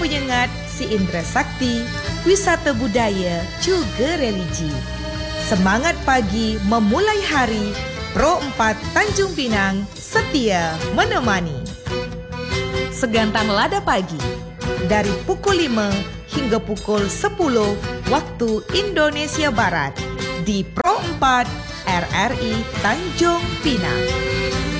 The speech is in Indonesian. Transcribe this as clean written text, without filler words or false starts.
penyengat si Indra Sakti, wisata budaya juga religi. Semangat pagi memulai hari, Pro 4 Tanjung Pinang setia menemani. Segantang Lada Pagi, dari pukul 5 hingga pukul 10 waktu Indonesia Barat, di Pro 4 RRI Tanjung Pinang.